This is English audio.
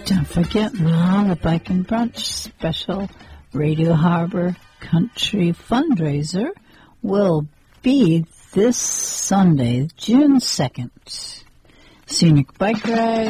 Don't forget now the Bike and Brunch special Radio Harbor Country fundraiser will be this Sunday, June 2nd. Scenic bike ride.